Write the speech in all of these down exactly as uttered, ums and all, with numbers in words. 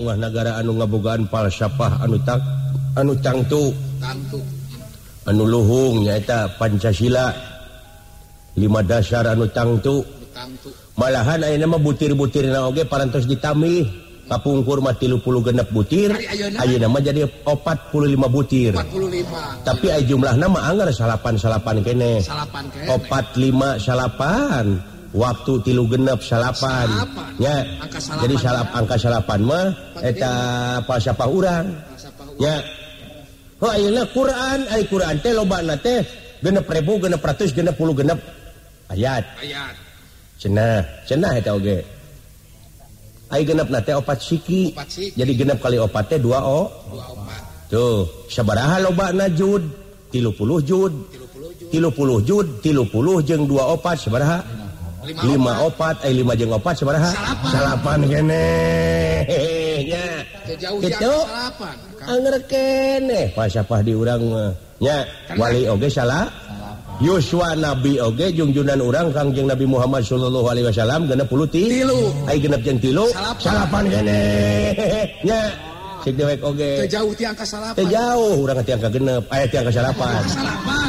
negara anu ngabogaan falsafah anu tak anu cangtu anu luhung nyaeta Pancasila lima dasar anu cangtu malahan ayeuna mah butir-butirna oge parantos ditamih kapungkur mah tilu puluh genep butir ayeuna mah jadi empat puluh lima butir tapi aya jumlahna mah anggar salapan-salapan kene empat lima salapan waktu tilu genep salapan nya jadi salap angka salapan mah eta falsafah urang nya oh ayeuna Quran aya Quran teh lobana teh genep ribu genep ratus genep puluh genep ayat ayat cenah cenah eta oge aya genepna teh opat siki jadi genep kali opat teh dua o tuh sabaraha lobana jud tilu puluh jud tilu puluh jud tilu puluh jeung dua opat sabaraha lima opat eh lima jeung opat sabaraha salapan kene nya kitu anger kene falsafah di urang mah nya wali oge salah Yuswa Nabi oge jungjunan urang Kangjeng Nabi Muhammad sallallahu alaihi wasallam genep puluh tilu ai genep jeung tilu salapan kene nya cik dewek oge teu jauh ti angka salapan teu jauh urang ti angka genep aya ti angka salapan salapan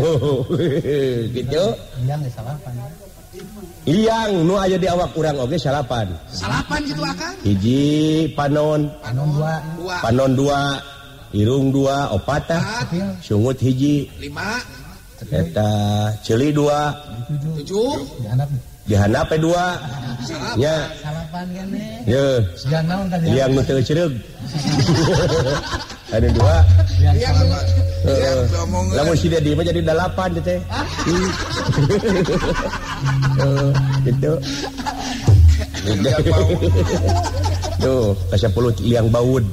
gitu liang ge salapan liang nu aya di awak urang oge salapan salapan gitu akang hiji panon panon dua panon dua irung dua opat tah sungut hiji lima eta ceuli dua tujuh dihandap pe dua nya salapan kene ye sigan naon tadi liang nu teu cereug ada dua liang lamun si Dedi mah jadi delapan teh gitu tuh ka sepuluh liang baud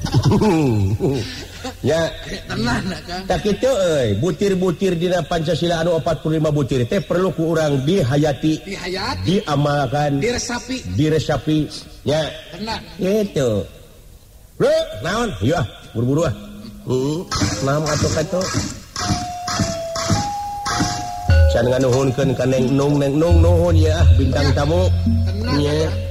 ya tenang kan tak kitu euy butir-butir dina Pancasila anu empat puluh lima butir teh perlu ku urang dihayati dihayati diamalkan diresapi diresapi ya tenang gitu bro naon ieu ah buru-buru ah heeh naon atuh katu can nganuhunkeun ka Neng Nung Neng Nung nuhun ya bintang tamu nya